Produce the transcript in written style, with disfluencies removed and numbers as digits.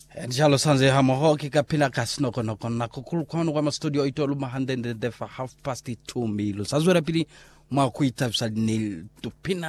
Njalo sanze hamoho kikapila kasno kono na kukulukono kwa studio itolu mahandende defa 2:30 milu. Sazwera pili mwa kuita nil tupina